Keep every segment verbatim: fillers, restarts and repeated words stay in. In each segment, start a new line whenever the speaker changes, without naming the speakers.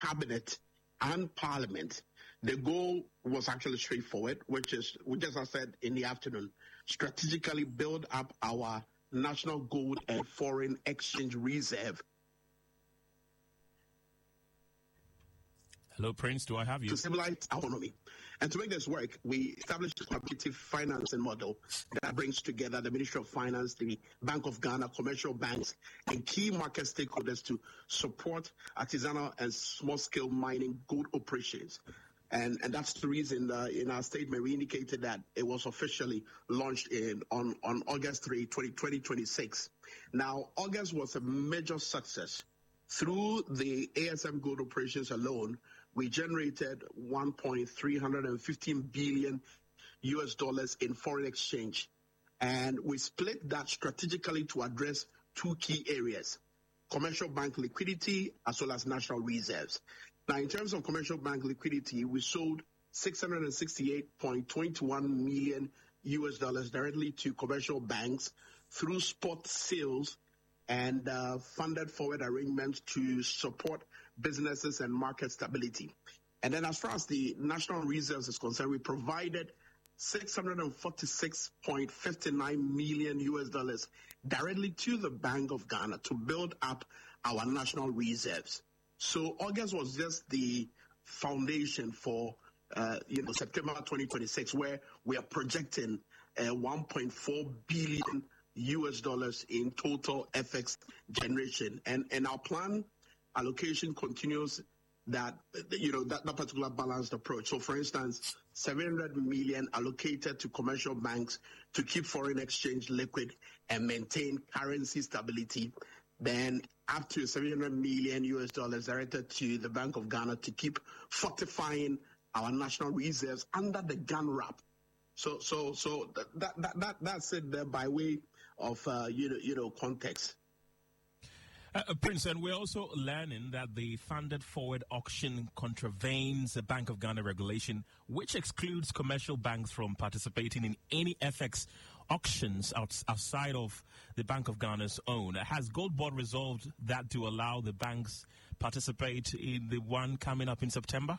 cabinet and parliament. The goal was actually straightforward, which is, which as I said in the afternoon, strategically build up our national gold and foreign exchange reserve.
Hello, Prince. Do I have you?
To stabilize our economy. And to make this work, we established a collaborative financing model that brings together the Ministry of Finance, the Bank of Ghana, commercial banks, and key market stakeholders to support artisanal and small-scale mining gold operations. And, and that's the reason uh, in our statement we indicated that it was officially launched in on, on August third, twenty twenty-six. Now, August was a major success. Through the A S M gold operations alone, we generated one point three one five billion U S dollars in foreign exchange. And we split that strategically to address two key areas: commercial bank liquidity as well as national reserves. Now, in terms of commercial bank liquidity, we sold six hundred sixty-eight point two one million U S dollars directly to commercial banks through spot sales and uh, funded forward arrangements to support businesses and market stability. And then as far as the national reserves is concerned, we provided six hundred forty-six point five nine million U S dollars directly to the Bank of Ghana to build up our national reserves. So August was just the foundation for uh, you know September twenty twenty-six, where we are projecting uh, one point four billion U S dollars in total F X generation, and and our plan allocation continues that you know that, that particular balanced approach. So, for instance, seven hundred million allocated to commercial banks to keep foreign exchange liquid and maintain currency stability. Then up to seven hundred million U S dollars directed to the Bank of Ghana to keep fortifying our national reserves under the gun wrap. So, so, so that that that that's it there by way of uh, you know you know context.
Uh, Prince, and we're also learning that the funded forward auction contravenes the Bank of Ghana regulation, which excludes commercial banks from participating in any F X auctions out, outside of the Bank of Ghana's own. Has Gold Board resolved that to allow the banks participate in the one coming up in September?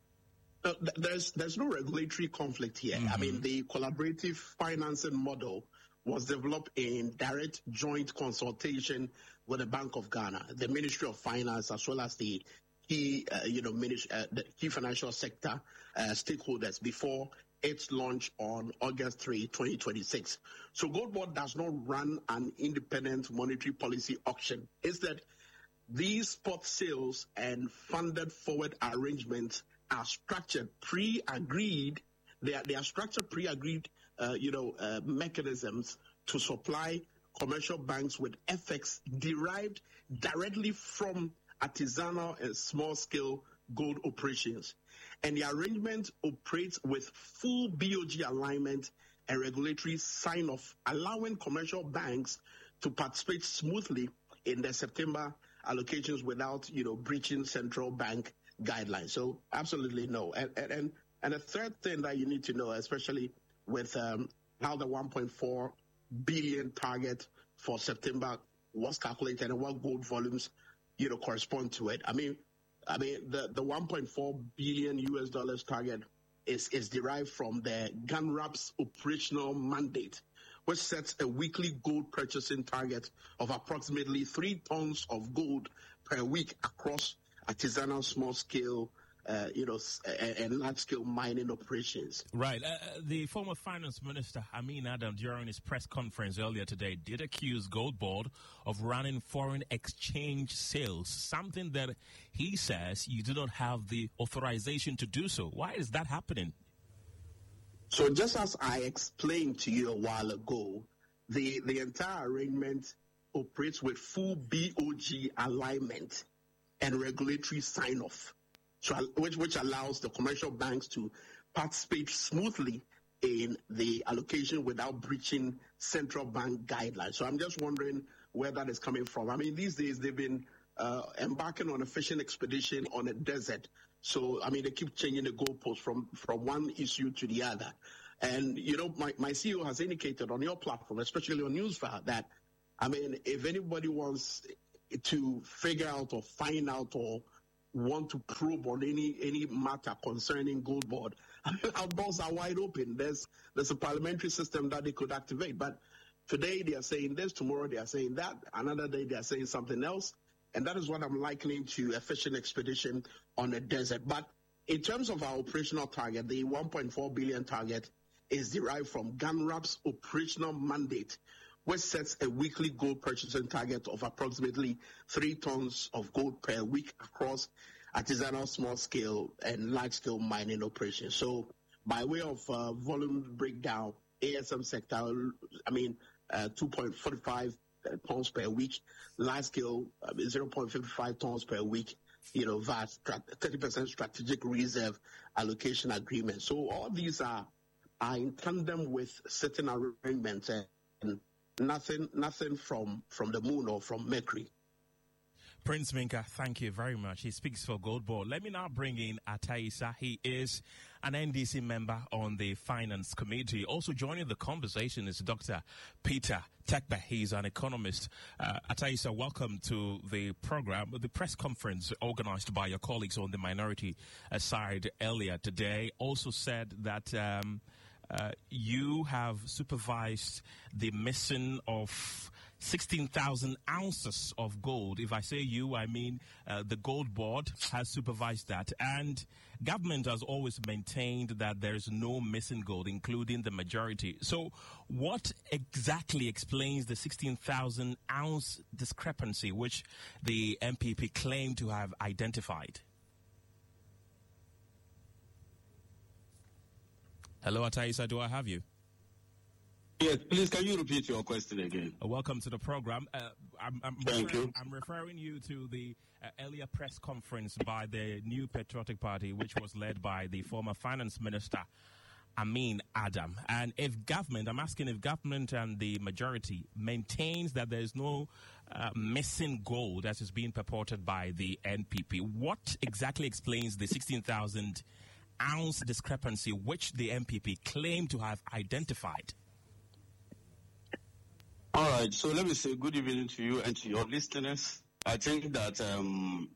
Uh, th- there's there's no regulatory conflict here. Mm-hmm. I mean, the collaborative financing model was developed in direct joint consultation with the Bank of Ghana, the Ministry of Finance, as well as the key, uh, you know, ministry, uh, the key financial sector uh, stakeholders before its launch on August third, twenty twenty-six. So Gold Board does not run an independent monetary policy auction. Instead, these spot sales and funded forward arrangements are structured, pre-agreed. They are, they are structured, pre-agreed, uh, you know, uh, mechanisms to supply commercial banks with F X derived directly from artisanal and small-scale gold operations. And the arrangement operates with full B O G alignment and regulatory sign-off, allowing commercial banks to participate smoothly in the September allocations without, you know, breaching central bank guidelines. So absolutely no. And and and the third thing that you need to know, especially with um, how the one point four billion target for September was calculated and what gold volumes, you know, correspond to it. I mean, I mean the, the one point four billion U S dollars target is is derived from the GANRAP's operational mandate, which sets a weekly gold purchasing target of approximately three tons of gold per week across artisanal, small-scale, uh, you know, and, and large-scale mining operations.
Right. Uh, the former Finance Minister, Amin Adam, during his press conference earlier today, did accuse Gold Board of running foreign exchange sales, something that he says you do not have the authorization to do so. Why is that happening?
So just as I explained to you a while ago, the, the entire arrangement operates with full B O G alignment and regulatory sign-off, so which which allows the commercial banks to participate smoothly in the allocation without breaching central bank guidelines. So I'm just wondering where that is coming from. I mean, these days they've been uh, embarking on a fishing expedition on a desert. So, I mean, they keep changing the goalposts from, from one issue to the other. And, you know, my, my C E O has indicated on your platform, especially on Newsfire, that, I mean, if anybody wants to figure out or find out or want to probe on any any matter concerning Gold Board, I mean, our doors are wide open. There's there's a parliamentary system that they could activate. But today they are saying this, tomorrow they are saying that, another day they are saying something else. And that is what I'm likening to a fishing expedition on a desert. But in terms of our operational target, the one point four billion target is derived from GANRAP's operational mandate, which sets a weekly gold purchasing target of approximately three tons of gold per week across artisanal, small-scale, and large-scale mining operations. So by way of uh, volume breakdown, A S M sector, I mean, uh, two point four five tons per week, large-scale, uh, zero point five five tons per week, you know, V A S, thirty percent strategic reserve allocation agreement. So all these are, are in tandem with certain arrangements and nothing nothing from, from the moon or from Mercury.
Prince Minka, thank you very much. He speaks for Gold Board. Let me now bring in Ataisa. He is an N D C member on the Finance Committee. Also joining the conversation is Doctor Peter Tekpe. He's an economist. Uh, Ataisa, welcome to the program. The press conference organized by your colleagues on the minority side earlier today also said that um, uh, you have supervised the missing of sixteen thousand ounces of gold. If I say you, I mean uh, the Gold Board has supervised that. And government has always maintained that there is no missing gold, including the majority. So what exactly explains the sixteen thousand ounce discrepancy which the M P P claimed to have identified? Hello, Ataisa, do I have you?
Yes, please, can you repeat your question again?
Uh, welcome to the program. Uh, I'm, I'm,
Thank
referring,
you.
I'm referring you to the uh, earlier press conference by the New Patriotic Party, which was led by the former finance minister, Amin Adam. And if government, I'm asking if government and the majority maintains that there is no uh, missing gold as is being purported by the N P P, what exactly explains the sixteen thousand ounce discrepancy which the N P P claimed to have identified?
All right, so let me say good evening to you and to your listeners. I think that um,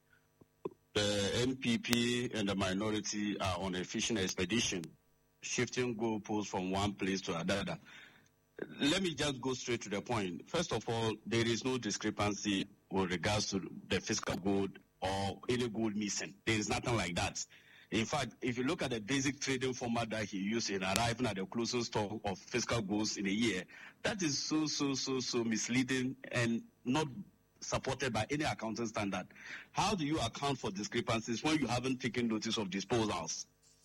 the N P P and the minority are on a fishing expedition, shifting goalposts from one place to another. Let me just go straight to the point. First of all, there is no discrepancy with regards to the fiscal gold or any gold missing. There is nothing like that. In fact, if you look at the basic trading format that he used in arriving at the closing stock of fiscal goods in a year, that is so, so, so, so misleading and not supported by any accounting standard. How do you account for discrepancies when you haven't taken notice of disposals?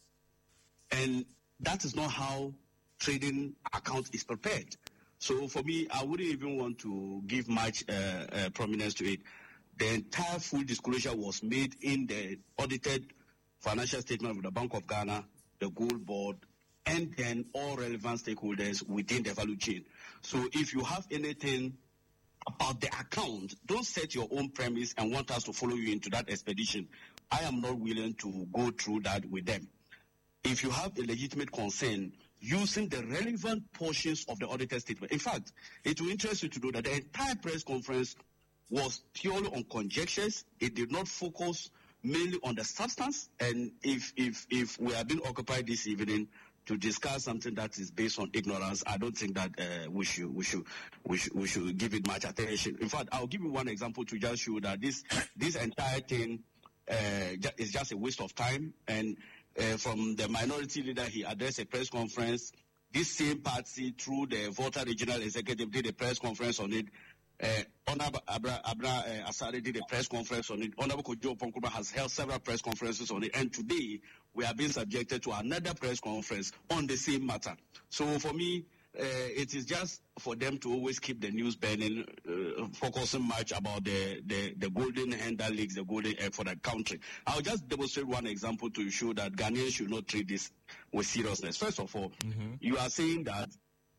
And that is not how trading account is prepared. So for me, I wouldn't even want to give much uh, uh, prominence to it. The entire full disclosure was made in the audited financial statement of the Bank of Ghana, the Gold Board, and then all relevant stakeholders within the value chain. So if you have anything about the account, don't set your own premise and want us to follow you into that expedition. I am not willing to go through that with them. If you have a legitimate concern, using the relevant portions of the audited statement. In fact, it will interest you to know that the entire press conference was purely on conjectures. It did not focus mainly on the substance, and if if if we have been occupied this evening to discuss something that is based on ignorance, I don't think that uh, we should we should we should we should give it much attention. In fact, I'll give you one example to just show that this this entire thing uh, is just a waste of time. And uh, from the minority leader, he addressed a press conference. This same party, through the Volta Regional Executive, did a press conference on it. Uh, Honorable Abra, Abra uh, Asare did a press conference on it. Honorable Kojo Ponkuba has held several press conferences on it. And today, we are being subjected to another press conference on the same matter. So for me, uh, it is just for them to always keep the news burning, uh, focusing much about the, the, the golden hen that leaks the golden egg for the country. I'll just demonstrate one example to show that Ghanaians should not treat this with seriousness. First of all, mm-hmm. you are saying that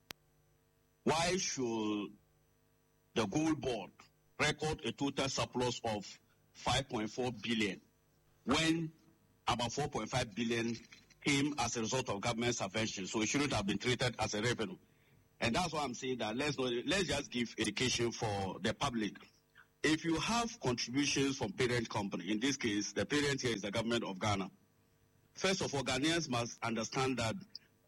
why should the Gold Board record a total surplus of five point four billion when about four point five billion came as a result of government subvention? So it shouldn't have been treated as a revenue. And that's why I'm saying that let's not, let's just give education for the public. if you have contributions from parent company, in this case, the parent here is the government of Ghana. First of all, Ghanaians must understand that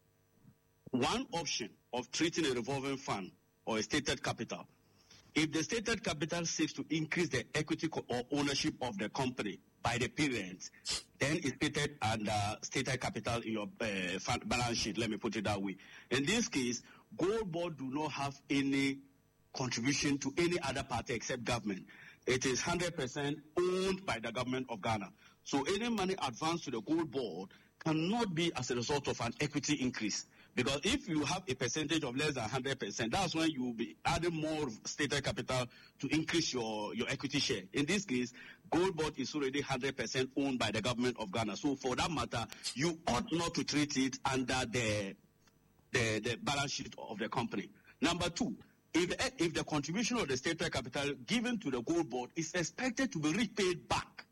one option of treating a revolving fund or a stated capital, if the stated capital seeks to increase the equity co- or ownership of the company by the parent, then it's stated under stated capital in your uh, fund balance sheet. Let me put it that way. In this case, Gold Board do not have any contribution to any other party except government. It is one hundred percent owned by the government of Ghana. So any money advanced to the Gold Board cannot be as a result of an equity increase. Because if you have a percentage of less than one hundred percent, that's when you will be adding more stated capital to increase your, your equity share. In this case, Gold Board is already one hundred percent owned by the government of Ghana. So for that matter, you ought not to treat it under the, the, the balance sheet of the company. Number two, if, if the contribution of the stated capital given to the Gold Board is expected to be repaid back,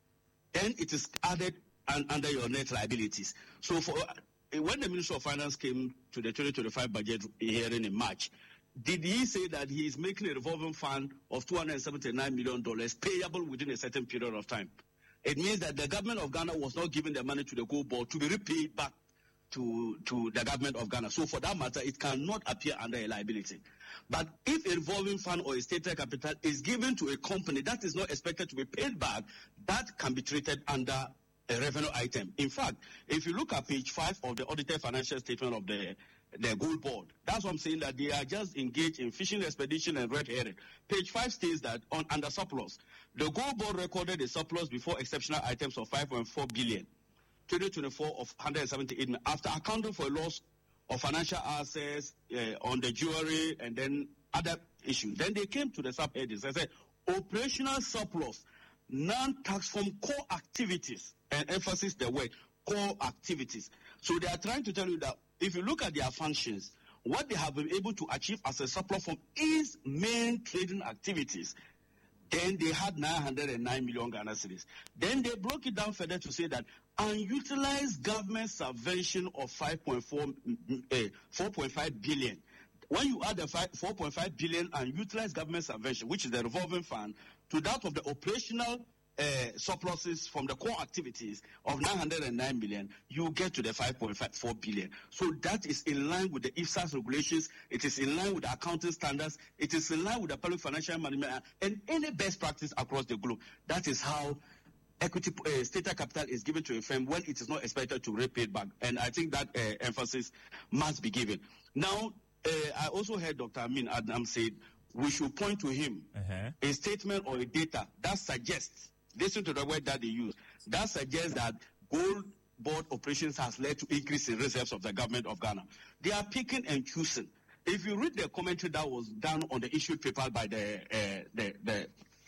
then it is added un, under your net liabilities. So for when the Minister of Finance came to the twenty twenty-five budget hearing in March, did he say that he is making a revolving fund of two hundred seventy-nine million dollars payable within a certain period of time? It means that the government of Ghana was not giving the money to the Gold Board to be repaid back to, to the government of Ghana. So for that matter, it cannot appear under a liability. But if a revolving fund or a stated capital is given to a company that is not expected to be paid back, that can be treated under a revenue item. In fact, if you look at page five of the audited financial statement of the, the Gold Board, that's what I'm saying, that they are just engaged in fishing expedition and red herring. Page five states that on under surplus, the Gold Board recorded a surplus before exceptional items of five point four billion, twenty twenty-four of one hundred seventy-eight million, after accounting for a loss of financial assets uh, on the jewelry and then other issues. Then they came to the subheadings. They said operational surplus, non-tax from core activities, and emphasis the word core activities. So they are trying to tell you that if you look at their functions, what they have been able to achieve as a surplus from its main trading activities, then they had nine hundred nine million Ghana cedis. Then they broke it down further to say that unutilized government subvention of five point four, uh, four point five billion. When you add the four point five billion unutilized government subvention, which is the revolving fund, to that of the operational uh, surpluses from the core activities of nine hundred nine million, you get to the five point five four billion. So that is in line with the I F S A S regulations. It is in line with the accounting standards. It is in line with the public financial management and any best practice across the globe. That is how equity uh, stated capital is given to a firm when it is not expected to repay it back. And I think that uh, emphasis must be given. Now, uh, I also heard Doctor Amin Adam say we should point to him uh-huh. a statement or a data that suggests, listen to the word that they use, that suggests that Gold Board operations has led to increase in reserves of the government of Ghana. They are picking and choosing. If you read the commentary that was done on the issued paper by the uh, the the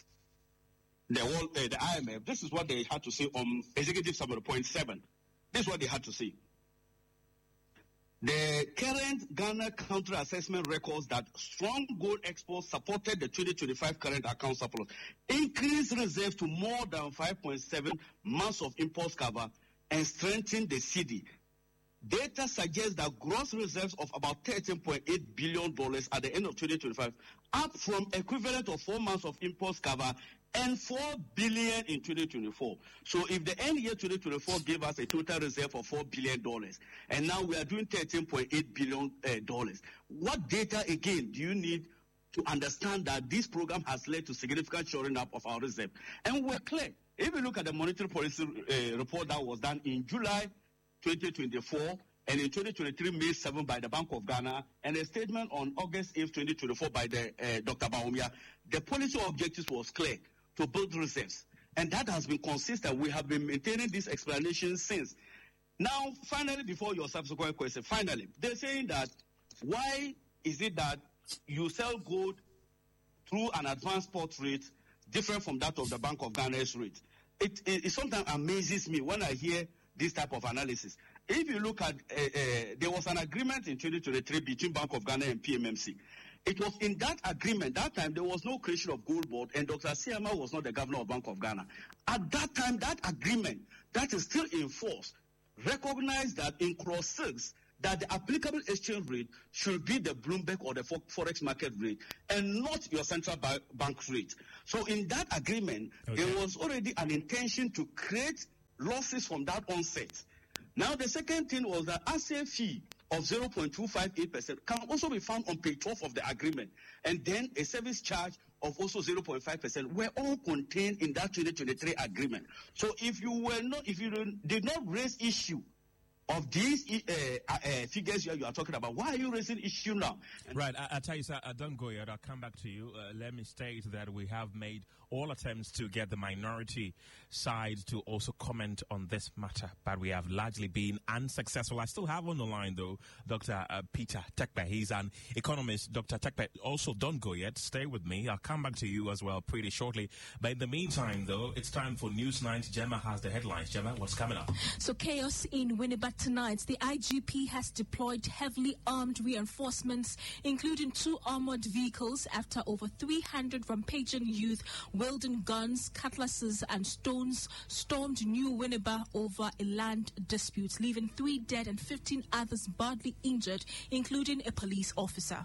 the, world, uh, the I M F, this is what they had to say on Executive Summary Point seven. This is what they had to say. The current Ghana counter assessment records that strong gold exports supported the twenty twenty-five current account surplus, increased reserves to more than five point seven months of import cover, and strengthened the C D. Data suggests that gross reserves of about thirteen point eight billion dollars at the end of twenty twenty-five, up from equivalent of four months of import cover, and four billion dollars in twenty twenty-four. So if the end year twenty twenty-four gave us a total reserve of four billion dollars, and now we are doing thirteen point eight billion dollars, uh, what data, again, do you need to understand that this program has led to significant shoring up of our reserve? And we're clear. If you look at the monetary policy uh, report that was done in July twenty twenty-four, and in twenty twenty-three, May seventh by the Bank of Ghana, and a statement on August eighth, twenty twenty-four by the uh, Doctor Bawumia, the policy objectives was clear: to build reserves. And that has been consistent. We have been maintaining this explanation since. Now, finally, before your subsequent question, finally, they're saying that why is it that you sell gold through an advanced spot rate different from that of the Bank of Ghana's rate? It, it, it sometimes amazes me when I hear this type of analysis. If you look at, uh, uh, there was an agreement in twenty twenty-three between Bank of Ghana and P M M C. It was in that agreement, that time there was no creation of Gold Board, and Doctor Siama was not the governor of Bank of Ghana. At that time, that agreement that is still in force recognized that in clause six, that the applicable exchange rate should be the Bloomberg or the Forex market rate and not your central ba- bank rate. So in that agreement, okay. there was already an intention to create losses from that onset. Now, the second thing was that asset fee of zero point two five eight percent can also be found on page twelve of the agreement. And then a service charge of also zero point five percent were all contained in that twenty twenty-three agreement. So if you were not, if you did not raise issue of these uh, uh, figures you are talking about, why are you raising issue now? And
right, I, I tell you, sir, I don't go yet. I'll come back to you. Uh, let me state that we have made all attempts to get the minority side to also comment on this matter, but we have largely been unsuccessful. I still have on the line, though, Doctor Uh, Peter Tekpe. He's an economist. Doctor Tekpe, also don't go yet. Stay with me. I'll come back to you as well pretty shortly. But in the meantime, though, it's time for Newsnight. Gemma has the headlines. Gemma, what's coming up?
So chaos in Winnipeg tonight. The I G P has deployed heavily armed reinforcements, including two armored vehicles, after over three hundred rampaging youth wielding guns, cutlasses, and stones stormed New Winnipeg over a land dispute, leaving three dead and fifteen others badly injured, including a police officer.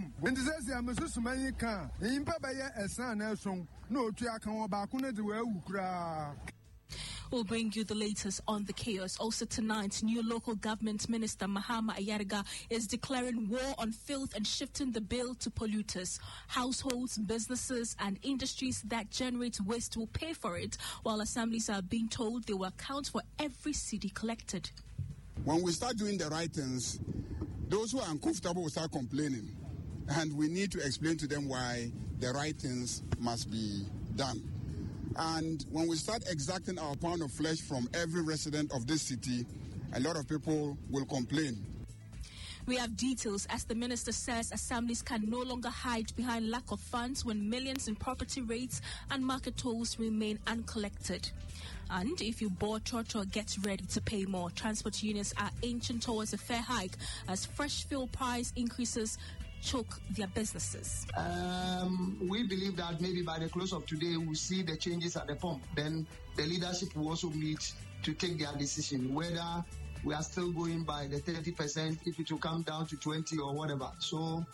We'll bring you the latest on the chaos. Also tonight, new local government minister Mahama Ayariga is declaring war on filth and shifting the bill to polluters. Households, businesses, and industries that generate waste will pay for it, while assemblies are being told they will account for every cedi collected.
When we start doing the right things, those who are uncomfortable will start complaining. And we need to explain to them why the right things must be done. And when we start exacting our pound of flesh from every resident of this city, a lot of people will complain.
We have details as the minister says assemblies can no longer hide behind lack of funds when millions in property rates and market tolls remain uncollected. And if you bought Trotro, get ready to pay more. Transport unions are inching towards a fair hike as fresh fuel price increases choke their businesses.
Um, we believe that maybe by the close of today, we'll see the changes at the pump. Then the leadership will also meet to take their decision, whether we are still going by the thirty percent, if it will come down to twenty or whatever. So,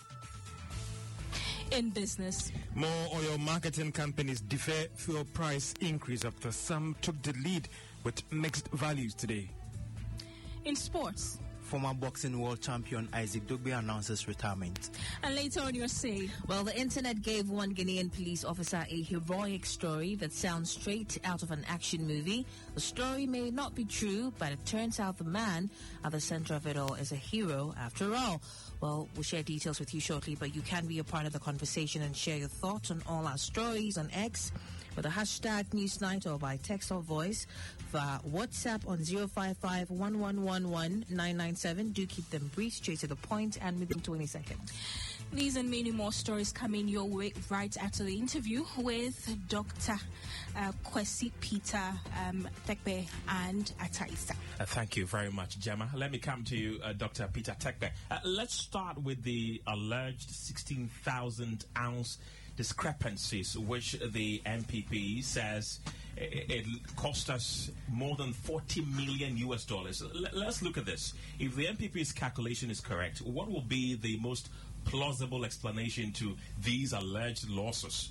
in business,
more oil marketing companies defer fuel price increase after some took the lead with mixed values today.
In sports,
former boxing world champion Isaac Dogbe announces retirement.
And later on, you'll say,
well, the internet gave one Ghanaian police officer a heroic story that sounds straight out of an action movie. The story may not be true, but it turns out the man at the center of it all is a hero after all. Well, we'll share details with you shortly, but you can be a part of the conversation and share your thoughts on all our stories on X with the hashtag Newsnight or by text or voice via WhatsApp on zero five five, one one one one, nine nine seven. Do keep them brief, straight to the point, and within twenty seconds.
These and many more stories coming your way right after the interview with Doctor Uh, Kwesi Peter um, Tekpe and Ataisa.
Uh, thank you very much, Gemma. Let me come to you, uh, Doctor Peter Tekpe. Uh, let's start with the alleged sixteen thousand ounce discrepancies, which the N P P says it, it cost us more than forty million U S dollars. L- let's look at this. If the N P P's calculation is correct, what will be the most plausible explanation to these alleged losses?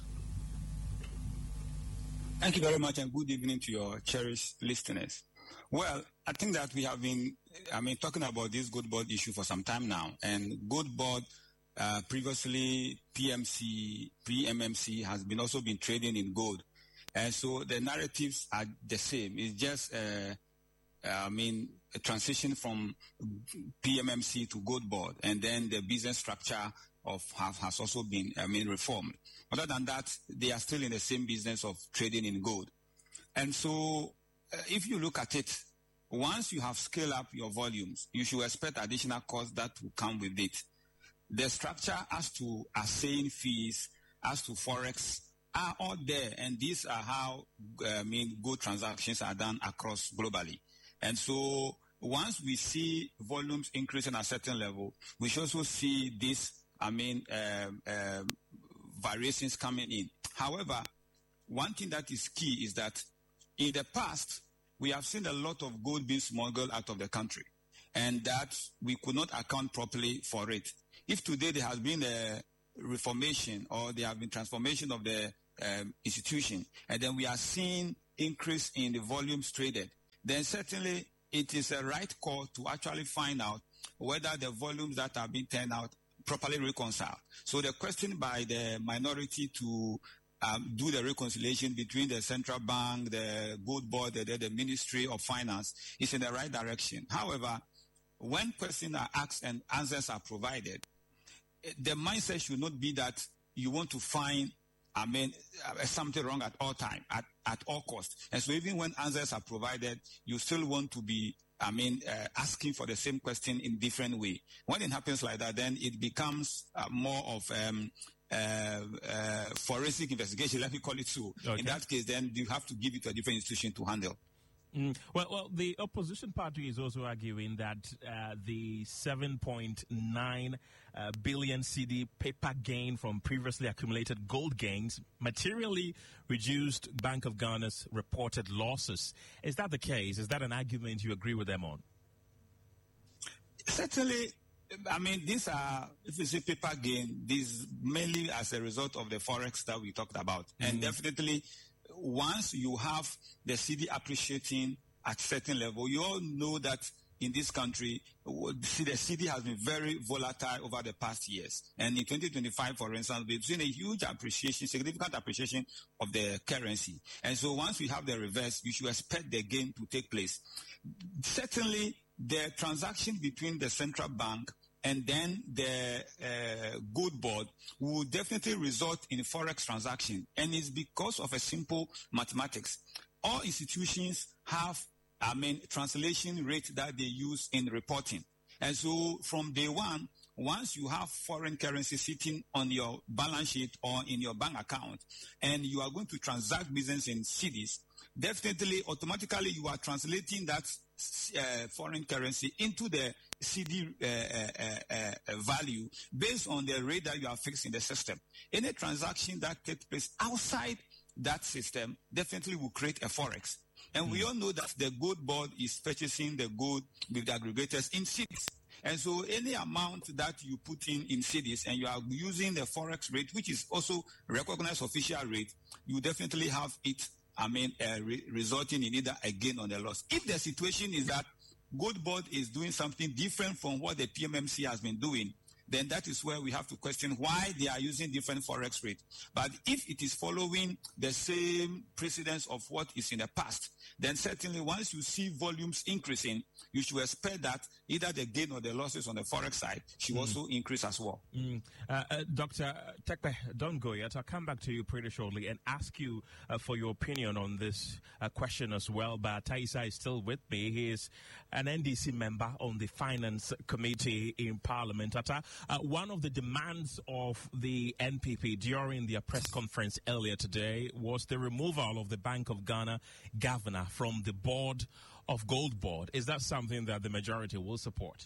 Thank you very much, and good evening to your cherished listeners. Well, I think that we have been, I mean, talking about this gold board issue for some time now, and gold board, uh, previously P M C, pre-M M C, has been also been trading in gold. And so the narratives are the same. It's just, uh, I mean, a transition from P M M C to gold board, and then the business structure of have, has also been, I mean, reformed. Other than that, they are still in the same business of trading in gold. And so uh, if you look at it, once you have scaled up your volumes, you should expect additional costs that will come with it. The structure as to assaying fees, as to Forex, are all there. And these are how, uh, I mean, gold transactions are done across globally. And so once we see volumes increasing at a certain level, we should also see this, I mean, um, um, variations coming in. However, one thing that is key is that in the past, we have seen a lot of gold being smuggled out of the country. and that we could not account properly for it. If today there has been a reformation or there have been transformation of the um, institution, and then we are seeing increase in the volumes traded, then certainly it is a right call to actually find out whether the volumes that are being turned out properly reconciled. So the question by the minority to um, do the reconciliation between the central bank, the gold board, the, the Ministry of Finance is in the right direction. However, when questions are asked and answers are provided, the mindset should not be that you want to find, I mean, uh, something wrong at all time, at, at all costs. And so even when answers are provided, you still want to be, I mean, uh, asking for the same question in different way. When it happens like that, then it becomes uh, more of um, uh, uh, forensic investigation, let me call it so. Okay. In that case, then you have to give it to a different institution to handle.
Mm. Well, well, the opposition party is also arguing that uh, the seven point nine uh, billion C D paper gain from previously accumulated gold gains materially reduced Bank of Ghana's reported losses. Is that the case? Is that an argument you agree with them on?
Certainly. I mean, these are, if you say paper gain, these mainly as a result of the forex that we talked about. Mm. And definitely, once you have the C D appreciating at certain level, you all know that in this country, the C D has been very volatile over the past years. And in twenty twenty-five, for instance, we've seen a huge appreciation, significant appreciation of the currency. And so once we have the reverse, you should expect the gain to take place. Certainly, the transaction between the central bank and then the uh, gold board will definitely result in forex transaction. And it's because of a simple mathematics. All institutions have, I mean, translation rate that they use in reporting. And so from day one, once you have foreign currency sitting on your balance sheet or in your bank account, and you are going to transact business in C Ds, definitely, automatically, you are translating that uh, foreign currency into the C D uh, uh, uh, value based on the rate that you are fixing the system. Any transaction that takes place outside that system definitely will create a forex. And mm. we all know that the gold board is purchasing the gold with the aggregators in C Ds. And so any amount that you put in in C Ds and you are using the forex rate, which is also recognized official rate, you definitely have it, I mean, uh, re- resulting in either a gain or a loss. If the situation is that Gold Board is doing something different from what the P M M C has been doing, then that is where we have to question why they are using different forex rate. But if it is following the same precedence of what is in the past, then certainly once you see volumes increasing, you should expect that either the gain or the losses on the forex side should mm. also increase as well.
Mm. Uh, uh, Doctor Tekpe, don't go yet. I'll come back to you pretty shortly and ask you uh, for your opinion on this uh, question as well. But Taisa is still with me. He is an N D C member on the Finance Committee in Parliament. Ata, uh, one of the demands of the N P P during their press conference earlier today was the removal of the Bank of Ghana governor from the board of Gold Board. Is that something that the majority will support?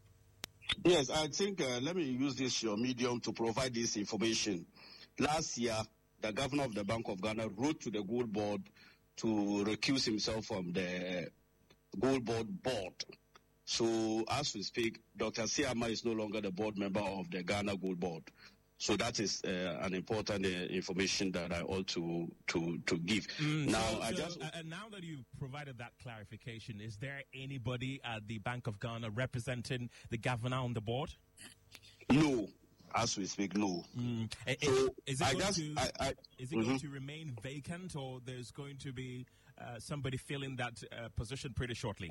Yes, I think, uh, let me use this your medium to provide this information. Last year, the governor of the Bank of Ghana wrote to the Gold Board to recuse himself from the Gold Board board. So, as we speak, Doctor Siama is no longer the board member of the Ghana Gold Board. So that is uh, an important uh, information that I ought to to to give.
Mm,
now,
so,
I
so,
just
uh, now that you've provided that clarification, is there anybody at the Bank of Ghana representing the governor on the board?
No, as we speak, no.
Mm.
So
is, is it,
I
going,
just,
to,
I, I,
is it
mm-hmm.
going to remain vacant, or there's going to be uh, somebody filling that uh, position pretty shortly?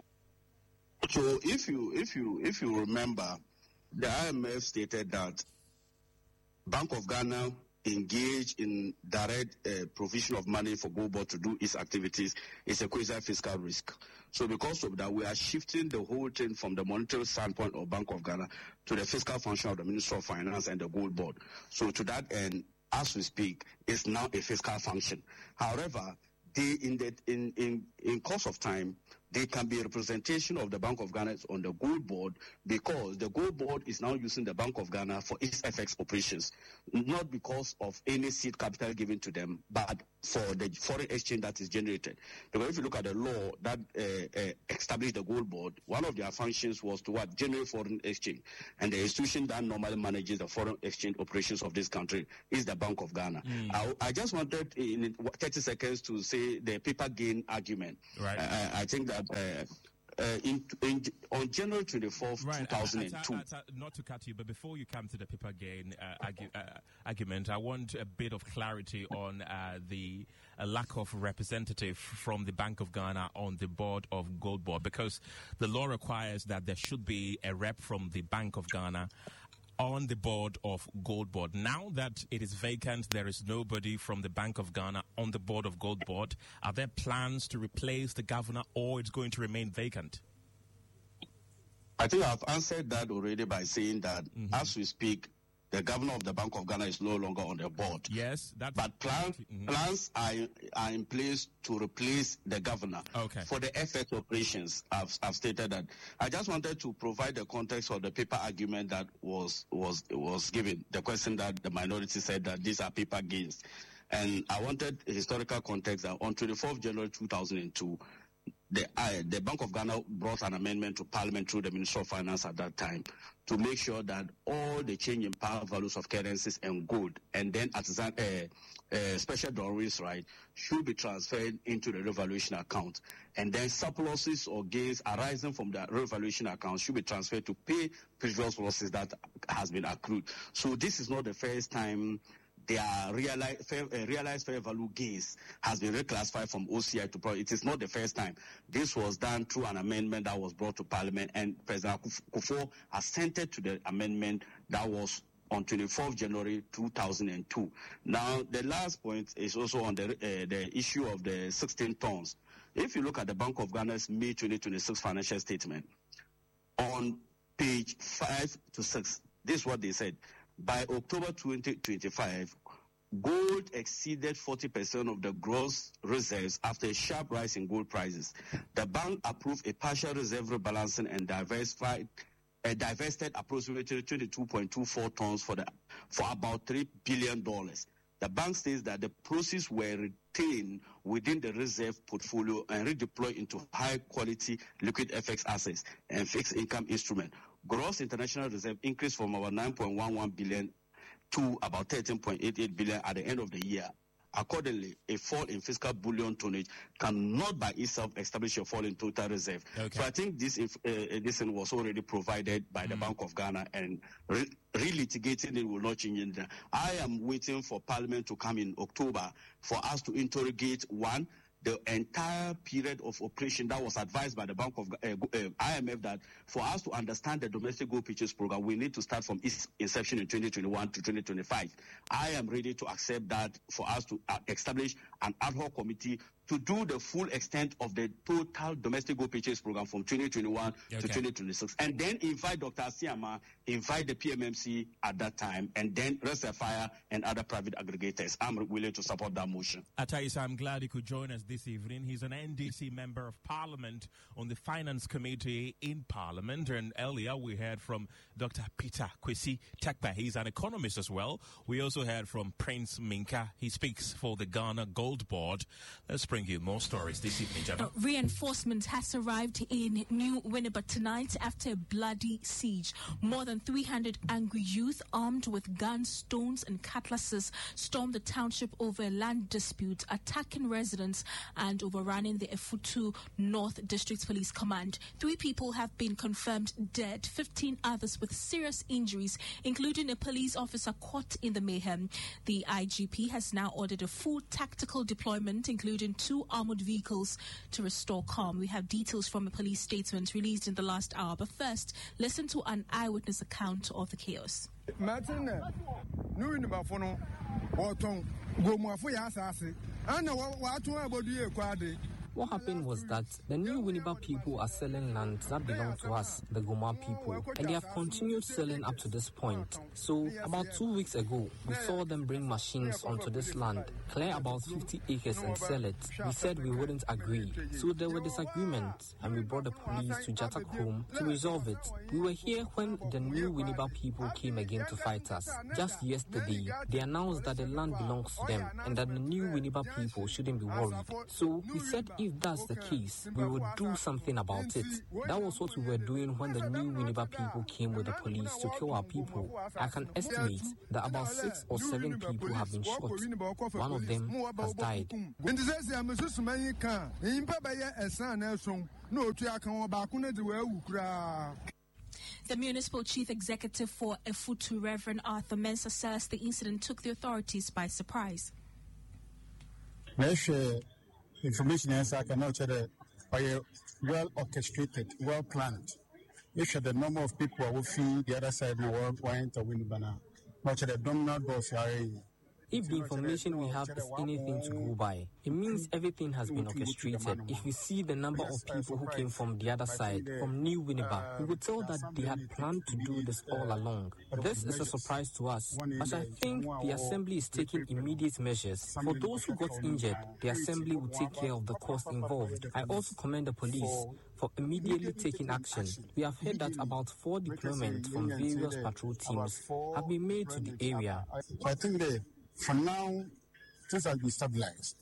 So if you if you if you remember, the I M F stated that Bank of Ghana engage in direct uh, provision of money for Gold Board to do its activities is a quasi-fiscal risk. So because of that, we are shifting the whole thing from the monetary standpoint of Bank of Ghana to the fiscal function of the Ministry of Finance and the Gold Board. So to that end, as we speak, it's now a fiscal function. However, they, in, the, in, in, in course of time, there can be a representation of the Bank of Ghana on the Gold Board because the Gold Board is now using the Bank of Ghana for its F X operations, not because of any seed capital given to them, but for the foreign exchange that is generated. Because if you look at the law that uh, uh, established the gold board, one of their functions was to what? Generate foreign exchange. And the institution that normally manages the foreign exchange operations of this country is the Bank of Ghana. Mm. I, I just wanted in thirty seconds to say the paper gain argument.
Right.
Uh, I think that uh, uh, in, in, on January twenty-fourth,
right.
two thousand two.
Uh, uh, uh, uh, not to cut you, but before you come to the paper gain uh, argu- uh, argument, I want a bit of clarity on uh, the uh, lack of representative from the Bank of Ghana on the board of Gold Board, because the law requires that there should be a rep from the Bank of Ghana on the board of Gold Board. Now that it is vacant, there is nobody from the Bank of Ghana on the board of Gold Board. Are there plans to replace the governor, or it's going to remain vacant?
I think I've answered that already by saying that mm-hmm. as we speak, the governor of the Bank of Ghana is no longer on the board.
Yes, that's...
But plan, mm-hmm. plans are, are in place to replace the governor.
Okay.
For the F X operations, I've, I've stated that. I just wanted to provide the context of the paper argument that was, was, was given. The question that the minority said that these are paper gains. And I wanted a historical context that on twenty-fourth of January two thousand two, The, uh, the Bank of Ghana brought an amendment to Parliament through the Minister of Finance at that time to make sure that all the change in power values of currencies and gold and then artisan, uh, uh, special drawings, right, should be transferred into the revaluation account. And then surpluses or gains arising from the revaluation account should be transferred to pay previous losses that has been accrued. So this is not the first time their realized fair, uh, realized fair value gains has been reclassified from O C I to Pro. It is not the first time. This was done through an amendment that was brought to Parliament, and President Kufuor assented to the amendment that was on twenty-fourth of January two thousand two. Now, the last point is also on the uh, the issue of the sixteen tons. If you look at the Bank of Ghana's May twenty twenty-six financial statement, on page five to six, this is what they said. By October twenty twenty-five, gold exceeded forty percent of the gross reserves after a sharp rise in gold prices. The bank approved a partial reserve rebalancing and diversified, uh, divested approximately twenty-two point two four tons for, the, for about three billion dollars. The bank says that the proceeds were retained within the reserve portfolio and redeployed into high-quality liquid F X assets and fixed income instruments. Gross international reserve increased from about nine point one one billion to about thirteen point eight eight billion at the end of the year. Accordingly, a fall in fiscal bullion tonnage cannot by itself establish a fall in total reserve. Okay. So I think this if, uh, this was already provided by the mm. Bank of Ghana, and re- relitigating it will not change it. I am waiting for Parliament to come in October for us to interrogate, one, the entire period of operation that was advised by the Bank of uh, uh, I M F, that for us to understand the domestic gold purchase program, we need to start from its inception in twenty twenty-one to twenty twenty-five. I am ready to accept that for us to uh, establish an ad hoc committee to do the full extent of the total domestic gold purchase program from twenty twenty-one okay. to twenty twenty-six, and then invite Doctor Asiama, invite the P M M C at that time, and then Reservoir and other private aggregators. I'm willing to support that motion.
Atais, I'm glad you could join us this evening. He's an N D C member of Parliament on the Finance Committee in Parliament, and earlier we heard from Doctor Peter Kwesi Tekpa. He's an economist as well. We also heard from Prince Minka. He speaks for the Ghana Gold Board. Let's bring you more stories this evening, Jenna. Uh,
reinforcement has arrived in New Winneba tonight after a bloody siege. More than three hundred angry youth armed with guns, stones and cutlasses stormed the township over a land dispute, attacking residents and overrunning the Efutu North District Police Command. Three people have been confirmed dead, fifteen others with serious injuries, including a police officer caught in the mayhem. The I G P has now ordered a full tactical deployment, including two armored vehicles, to restore calm. We have details from a police statement released in the last hour. But first, listen to an eyewitness account of the chaos.
What happened was that the New Winneba people are selling land that belong to us, the Goma people, and they have continued selling up to this point. So, about two weeks ago, we saw them bring machines onto this land, clear about fifty acres and sell it. We said we wouldn't agree, so there were disagreements, and we brought the police to Jatak home to resolve it. We were here when the New Winneba people came again to fight us. Just yesterday, they announced that the land belongs to them, and that the New Winneba people shouldn't be worried. So, we said if that's the case, we would do something about it. That was what we were doing when the new Winneba people came with the police to kill our people. I can estimate that about six or seven people have been shot. One of them has died.
The municipal chief executive for Efutu, Reverend Arthur Mensah, says the incident took the authorities by surprise.
Information is I cannot say well orchestrated, well planned. If the number of people who feel the other side of the world want to win banana, but the dominant boss are.
If the information we have is anything to go by, it means everything has been orchestrated. If you see the number of people who came from the other side, from New Winneba, we would tell that they had planned to do this all along. This is a surprise to us, but I think the Assembly is taking immediate measures. For those who got injured, the Assembly will take care of the cost involved. I also commend the police for immediately taking action. We have heard that about four deployments from various patrol teams have been made to the area.
I think they For now, things have been stabilized.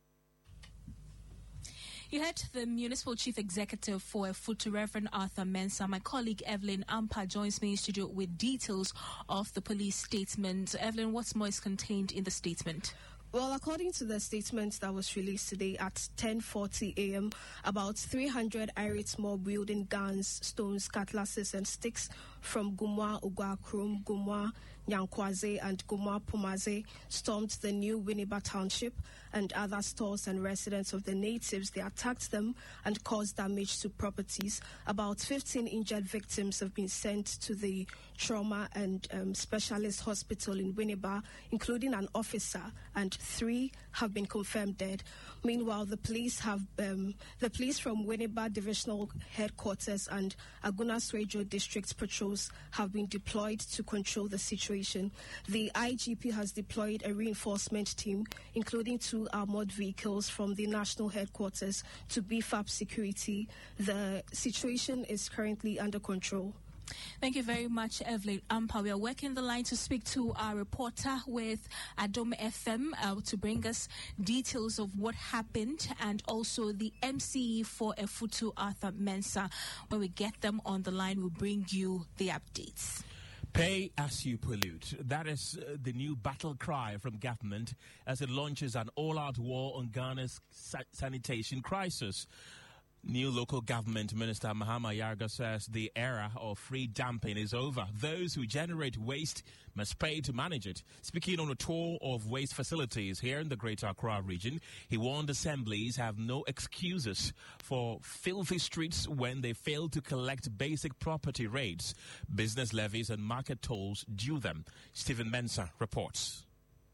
You heard the municipal chief executive for Efutu, Reverend Arthur Mensah. My colleague Evelyn Ampa joins me in studio with details of the police statement. Evelyn, what's more is contained in the statement?
Well, according to the statement that was released today at ten forty a.m., about three hundred irate mob wielding guns, stones, cutlasses and sticks from Gumwa, Ugwakrum, Gumwa, Nyankwaze and Gumwa Pumaze stormed the new Winneba Township and other stores and residents of the natives. They attacked them and caused damage to properties. About fifteen injured victims have been sent to the trauma and um, specialist hospital in Winneba, including an officer, and three have been confirmed dead. Meanwhile, the police have um, the police from Winneba Divisional Headquarters and Agunas Radio District patrols have been deployed to control the situation. The I G P has deployed a reinforcement team, including two armored vehicles from the national headquarters to beef up security. The situation is currently under control.
Thank you very much, Evelyn Ampa. We are working the line to speak to our reporter with Adom F M uh, to bring us details of what happened, and also the M C E for Efutu, Arthur Mensah. When we get them on the line, we'll bring you the updates.
Pay as you pollute. That is uh, the new battle cry from government as it launches an all-out war on Ghana's sa- sanitation crisis. New local government minister Mahama Yarga says the era of free dumping is over. Those who generate waste must pay to manage it. Speaking on a tour of waste facilities here in the Greater Accra region, he warned assemblies have no excuses for filthy streets when they fail to collect basic property rates, business levies and market tolls due them. Stephen Mensah reports.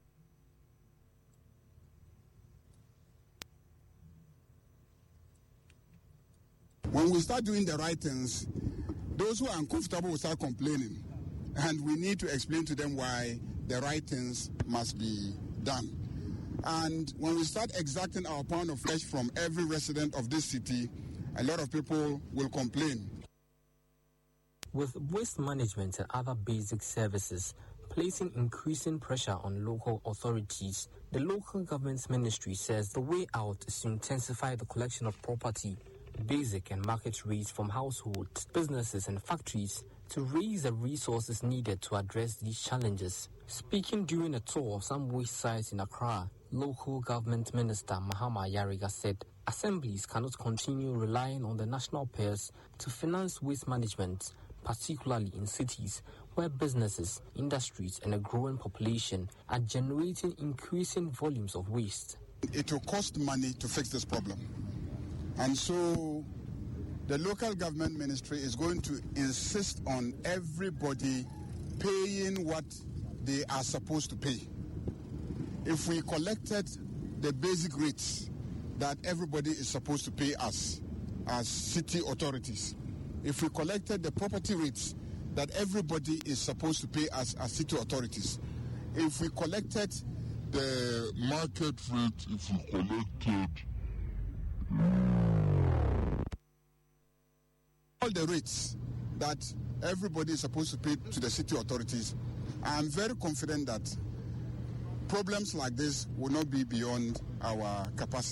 When we start doing the right things, those who are uncomfortable will start complaining. And we need to explain to them why the right things must be done. And when we start exacting our pound of flesh from every resident of this city, a lot of people will complain.
With waste management and other basic services placing increasing pressure on local authorities, the local government ministry says the way out is to intensify the collection of property, basic and market rates from households, businesses and factories to raise the resources needed to address these challenges. Speaking during a tour of some waste sites in Accra, local government minister Mahama Yariga said assemblies cannot continue relying on the national pairs to finance waste management, particularly in cities where businesses, industries and a growing population are generating increasing volumes of waste.
It will cost money to fix this problem. And so the local government ministry is going to insist on everybody paying what they are supposed to pay. If we collected the basic rates that everybody is supposed to pay us as city authorities, if we collected the property rates that everybody is supposed to pay us as city authorities, if we collected the market rate, if we collected all the rates that everybody is supposed to pay to the city authorities, I am very confident that problems like this will not be beyond our capacity.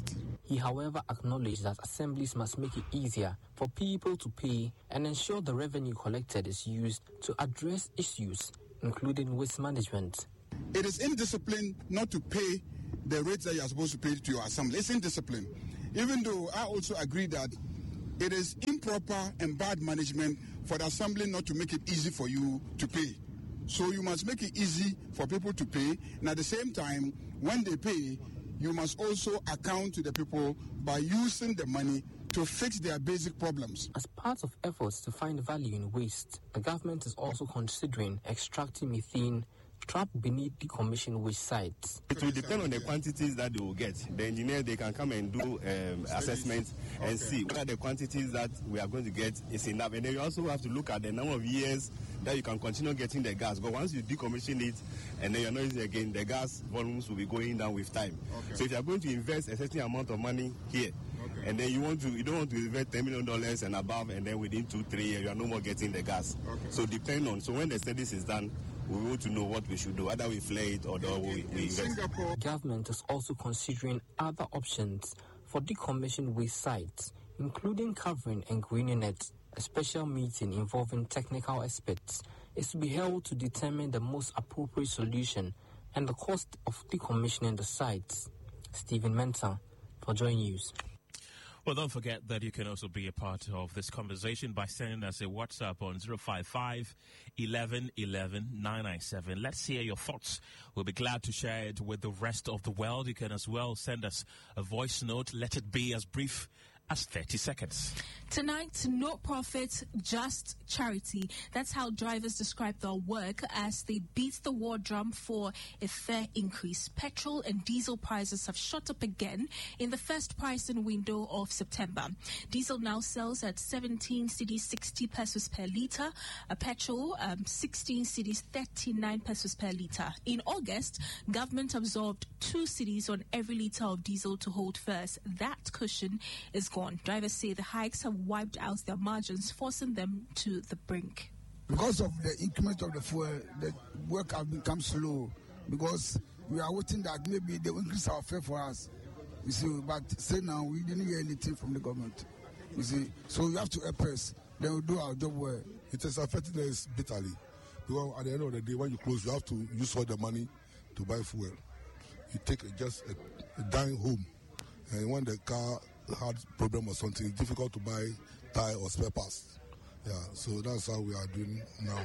He, however, acknowledged that assemblies must make it easier for people to pay and ensure the revenue collected is used to address issues, including waste management.
It is indiscipline not to pay the rates that you are supposed to pay to your assembly. It's indiscipline. Even though I also agree that it is improper and bad management for the assembly not to make it easy for you to pay. So you must make it easy for people to pay, and at the same time, when they pay, you must also account to the people by using the money to fix their basic problems.
As part of efforts to find value in waste, the government is also considering extracting methane trapped beneath decommissioned waste sites.
It will depend on the quantities that they will get. The engineer, they can come and do um, assessments and okay. see whether the quantities that we are going to get is enough. And then you also have to look at the number of years that you can continue getting the gas. But once you decommission it and then you're not using it again, the gas volumes will be going down with time. Okay. So if you are going to invest a certain amount of money here, okay. and then you want to, you don't want to invest ten million dollars and above, and then within two, three years, you are no more getting the gas. Okay. So depend on, so when the studies is done, we want to know what we should do, either we flare it or we, we invest.
The government is also considering other options for decommissioned waste sites, including covering and greening it. A special meeting involving technical experts is to be held to determine the most appropriate solution and the cost of decommissioning the sites. Stephen Mensah for Joy News.
Well, don't forget that you can also be a part of this conversation by sending us a WhatsApp on zero five five, eleven, eleven, nine nine seven. Let's hear your thoughts. We'll be glad to share it with the rest of the world. You can as well send us a voice note. Let it be as brief as thirty seconds.
Tonight, no profit, just charity. That's how drivers describe their work as they beat the war drum for a fare increase. Petrol and diesel prices have shot up again in the first pricing window of September. Diesel now sells at seventeen cedis sixty pesos per litre. A petrol, um, sixteen cedis thirty-nine pesos per litre. In August, government absorbed two cedis on every litre of diesel to hold fares. That cushion is gone. Drivers say the hikes have wiped out their margins, forcing them to the brink.
Because of the increment of the fuel, the work has become slow because we are waiting that maybe they will increase our fare for us. You see, but say now we didn't hear anything from the government. You see, so you have to help us. Then we'll do our job well.
It is affecting us bitterly because at the end of the day, when you close, you have to use all the money to buy fuel. You take a, just a, a dime home, and when the car had problem or something, it's difficult to buy tire or spare parts. Yeah, so that's how we are doing now.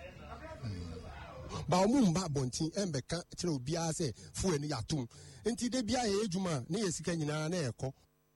Ba omu mba bontin embeka kire obi a se fu eni yatum enti de bia ye ejuma ne yesika nyina na ekọ.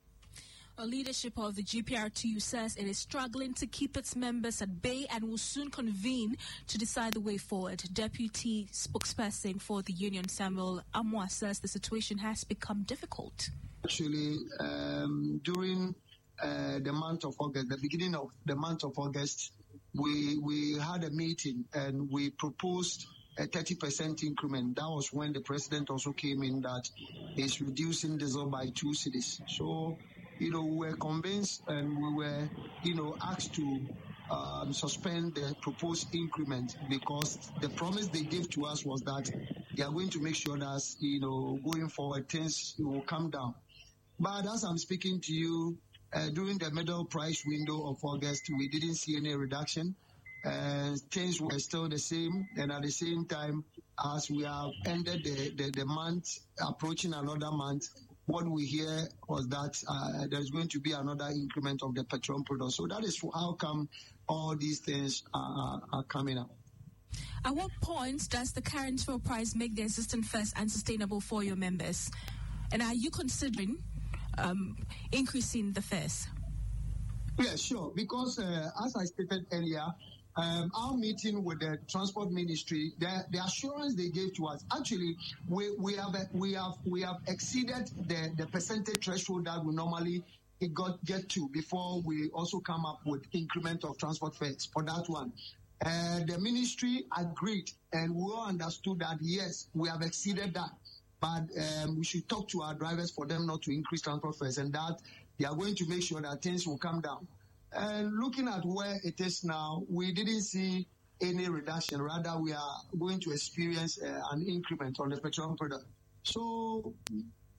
A leadership of the G P R T U says it is struggling to keep its members at bay and will soon convene to decide the way forward. Deputy spokesperson for the union, Samuel Amwa, says the situation has become difficult.
Actually, um, during uh, the month of August, the beginning of the month of August, we we had a meeting and we proposed a thirty percent increment. That was when the president also came in that he's reducing diesel by two cities. So, you know, we were convinced and we were, you know, asked to um, suspend the proposed increment because the promise they gave to us was that they are going to make sure that, you know, going forward, things will come down. But as I'm speaking to you, uh, during the middle price window of August, we didn't see any reduction. Uh, things were still the same. And at the same time, as we have ended the, the, the month, approaching another month, what we hear was that uh, there's going to be another increment of the petroleum product. So that is how come all these things are, are coming up.
At what point does the current fuel price make the existing fares unsustainable for your members? And are you considering um, increasing the fares?
Yeah, sure. Because uh, as I stated earlier, um, our meeting with the Transport Ministry, the, the assurance they gave to us, actually, we, we have we have we have exceeded the, the percentage threshold that we normally it got get to before we also come up with increment of transport fares for that one. Uh, the ministry agreed, and we all understood that yes, we have exceeded that. But um, we should talk to our drivers for them not to increase transport fares, and that they are going to make sure that things will come down. And looking at where it is now, we didn't see any reduction. Rather, we are going to experience uh, an increment on the petroleum product. So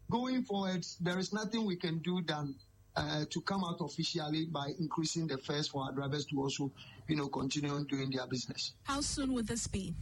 going forward, there is nothing we can do than uh, to come out officially by increasing the fares for our drivers to also, you know, continue doing their business.
How soon will this be?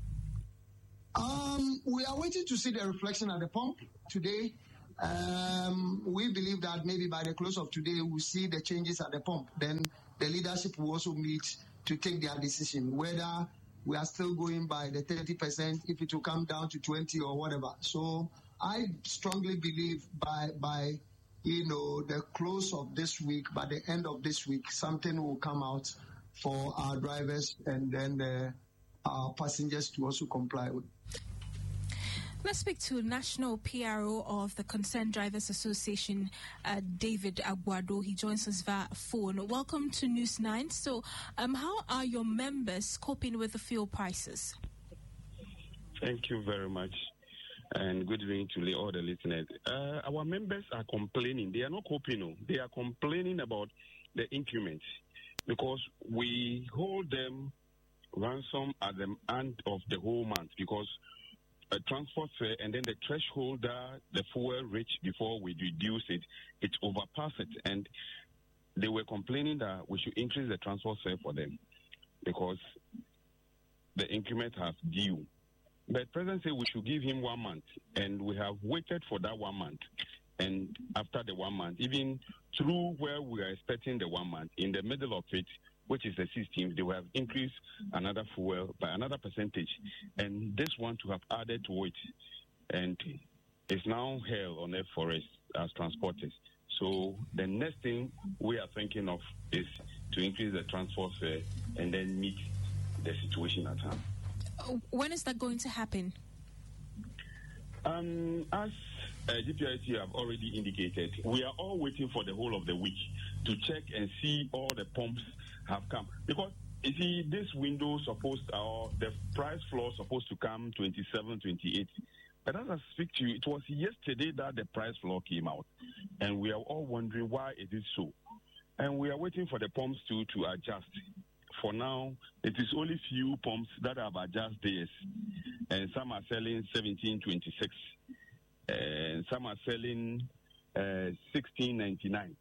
Um, we are waiting to see the reflection at the pump today. Um, we believe that maybe by the close of today, we'll see the changes at the pump. Then the leadership will also meet to take their decision, whether we are still going by the thirty percent, if it will come down to twenty or whatever. So I strongly believe by, by you know, the close of this week, by the end of this week, something will come out for our drivers and then uh, our passengers to also comply with.
Let's speak to National P R O of the Concerned Drivers Association, uh, David Aguado. He joins us via phone. Welcome to News nine. So, um, how are your members coping with the fuel prices?
Thank you very much, and good evening to all the listeners. Uh, our members are complaining. They are not coping. No. They are complaining about the increments because we hold them ransom at the end of the whole month because a transport fare and then the threshold that the fuel reached before we reduce it, it overpassed it. And they were complaining that we should increase the transport fare for them because the increment has due. But President said we should give him one month, and we have waited for that one month. And after the one month, even through where we are expecting the one month, in the middle of it, which is the sixteenth, they will have increased another fuel by another percentage. And this one to have added to it. And it's now hell on earth for us as transporters. So the next thing we are thinking of is to increase the transport fare and then meet the situation at hand.
When is that going to happen?
Um, as uh, G P I T have already indicated, we are all waiting for the whole of the week to check and see all the pumps have come. Because, you see, this window supposed, or the price floor supposed to come twenty-seven, twenty-eight. But as I speak to you, it was yesterday that the price floor came out. And we are all wondering why it is so. And we are waiting for the pumps to, to adjust. For now, it is only few pumps that have adjusted theirs. And some are selling seventeen twenty-six. And some are selling uh, sixteen ninety-nine.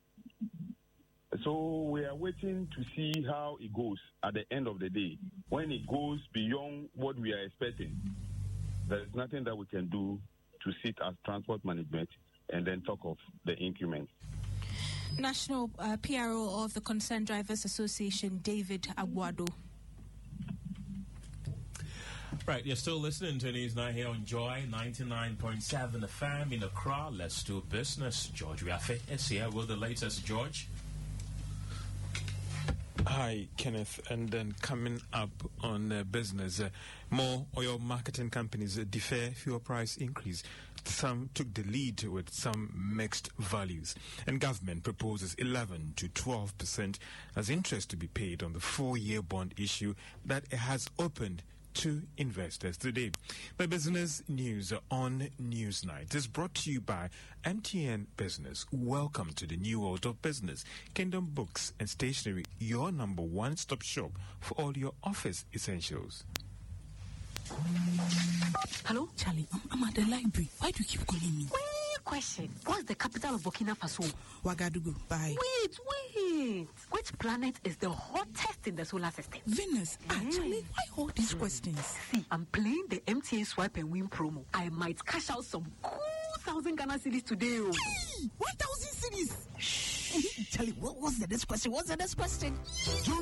So we are waiting to see how it goes at the end of the day. When it goes beyond what we are expecting, there is nothing that we can do to sit as transport management and then talk of the increment.
National uh, P R O of the Concerned Drivers Association, David Aguado.
Right, you're still listening to News nine here on Joy ninety-nine point seven F M in Accra. Let's do business. George Riafe is here with the latest. George.
Hi, Kenneth. And then coming up on uh, business, uh, more oil marketing companies uh, defer fuel price increase. Some took the lead with some mixed values. And government proposes eleven to twelve percent as interest to be paid on the four-year bond issue that it has opened to investors today. The business news on Newsnight is brought to you by M T N Business. Welcome to the new world of business. Kingdom Books and Stationery, your number one stop shop for all your office essentials.
Hello, Charlie. I'm, I'm at the library. Why do you keep calling me? Wait, question. What's the capital of Burkina Faso? Ouagadougou. Bye. Wait, wait. Which planet is the hottest in the solar system? Venus. Mm. Actually, why all these mm. questions? See, I'm playing the M T A Swipe and Win promo. I might cash out some cool thousand Ghana cedis today. Oh. One thousand cedis. Shh. Charlie, what, what's the next question? What's the next question?